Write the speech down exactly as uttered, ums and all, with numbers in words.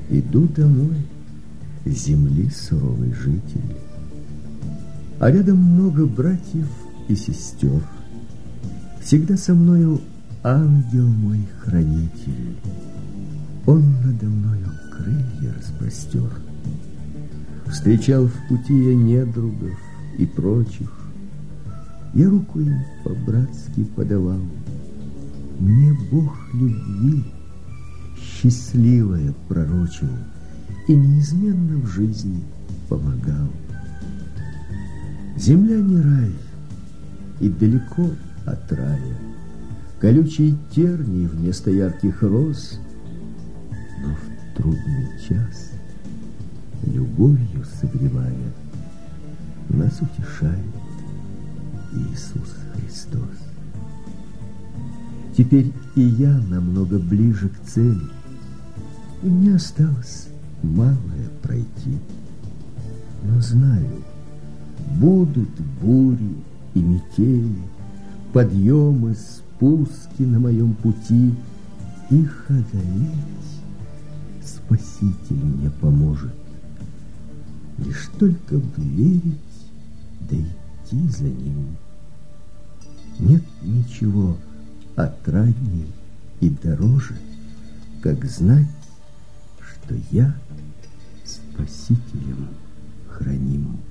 Иду домой, земли суровый житель, а рядом много братьев и сестер. Всегда со мною ангел мой хранитель, он надо мною крылья распростер. Встречал в пути я недругов и прочих, я руку им по-братски подавал. Мне Бог любви счастливое пророчил и неизменно в жизни помогал. Земля не рай, и далеко от рая колючие тернии вместо ярких роз, но в трудный час, любовью согревая, нас утешает Иисус Христос. Теперь и я намного ближе к цели, и мне осталось малое пройти. Но знаю, будут бури и метели, подъемы, спуски на моем пути. Их одолеть Спаситель мне поможет. Лишь только б верить, да идти за Ним. Нет ничего отрадней и дороже, как знать, что я Спасителем храним.